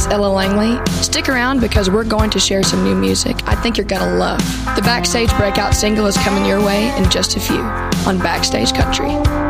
Ella Langley. Stick around because we're going to share some new music I think you're going to love. The Backstage Breakout single is coming your way in just a few on Backstage Country.